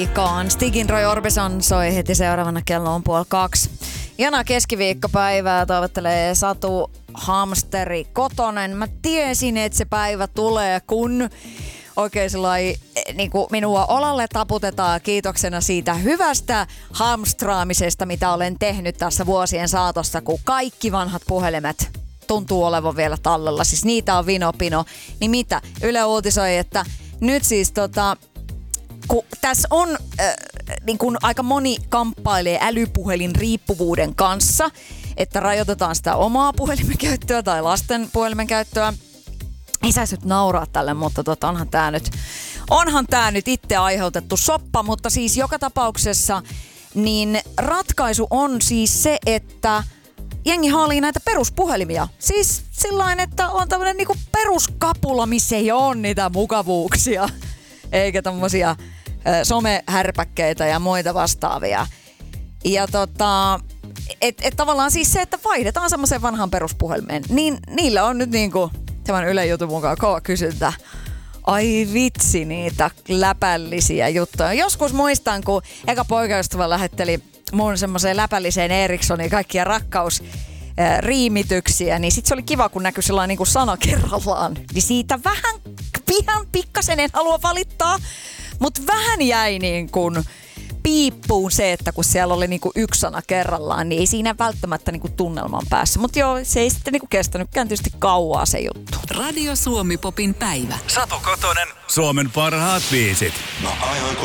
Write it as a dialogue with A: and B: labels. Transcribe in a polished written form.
A: Stigin Roy Orbison soi heti seuraavana, kello on 1:30. Ihanaa keskiviikkopäivää toivottelee Satu Hamsteri Kotonen. Mä tiesin, että se päivä tulee, kun oikein sellainen niin kuin minua olalle taputetaan kiitoksena siitä hyvästä hamstraamisesta, mitä olen tehnyt tässä vuosien saatossa, kun kaikki vanhat puhelimet tuntuu olevan vielä tallella. Siis niitä on vinopino. Niin mitä? Yle uutisoi, että nyt siis kun tässä on niin kun aika moni kamppailee älypuhelin riippuvuuden kanssa, että rajoitetaan sitä omaa puhelimen käyttöä tai lasten puhelimen käyttöä. Ei saisi nyt nauraa tälle, mutta onhan tää nyt itse aiheutettu soppa, mutta siis joka tapauksessa niin ratkaisu on siis se, että jengi haalii näitä peruspuhelimia. Siis sillain, että on tämmönen niinku peruskapula, missä ei ole niitä mukavuuksia, eikä tommosia somehärpäkkeitä ja muita vastaavia. Ja tavallaan siis se, että vaihdetaan semmoiseen vanhaan peruspuhelimeen, niin niillä on nyt niinku tämän Yle jutun mukaan kova kysyntä. Ai vitsi, niitä läpällisiä juttuja. Joskus muistan, kun eka poikaystävä lähetteli mun semmoiseen läpälliseen Ericssoniin kaikkia rakkausriimityksiä, niin sit se oli kiva, kun näkyi sellainen niin sana kerrallaan. Niin siitä vähän pikkasen, en halua valittaa, mutta vähän jäi niin kuin piippuun se, että kun siellä oli niinku yksi sana kerrallaan, niin ei siinä välttämättä niinku tunnelman päässä. Mutta joo, se ei sitten niinku kestänytkään tietysti kauaa se juttu.
B: Radio Suomi Popin päivä.
C: Satu Kotonen, Suomen parhaat biisit.